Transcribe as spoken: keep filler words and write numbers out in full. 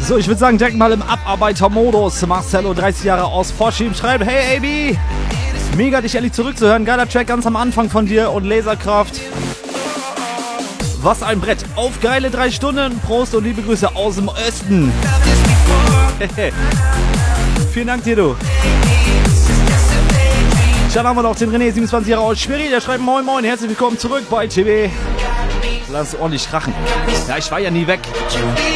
So, ich würde sagen, direkt mal im Abarbeitermodus. Marcello, dreißig Jahre aus Forschim, schreibt: Hey A B, mega dich ehrlich zurückzuhören. Geiler Track ganz am Anfang von dir und Laserkraft. Was ein Brett. Auf geile drei Stunden. Prost und liebe Grüße aus dem Osten. Vielen Dank dir, du. Dann haben wir noch den René, siebenundzwanzig Jahre aus Schwerin. Der schreibt: Moin Moin, herzlich willkommen zurück bei T V. Lass es ordentlich krachen. Ja, ich war ja nie weg.